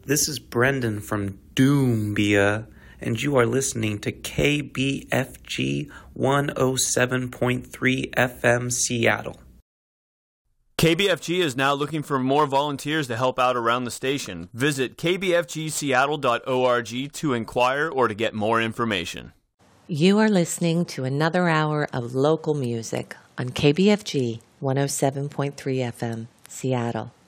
This is Brendan from Doombia, and you are listening to KBFG 107.3 FM Seattle. KBFG is now looking for more volunteers to help out around the station. Visit kbfgseattle.org to inquire or to get more information. You are listening to another hour of local music on KBFG 107.3 FM, Seattle.